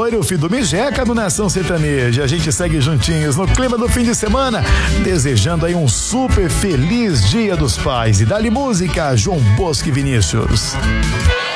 Maruf do Mijeca no Nação Sertaneja. A gente segue juntinhos no clima do fim de semana, desejando aí um super feliz Dia dos Pais. E dá-lhe música, João Bosco e Vinícius.